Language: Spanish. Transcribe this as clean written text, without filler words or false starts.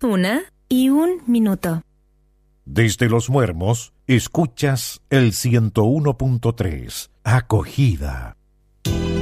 1:01. Desde Los Muermos, escuchas el 101.3, Acogida.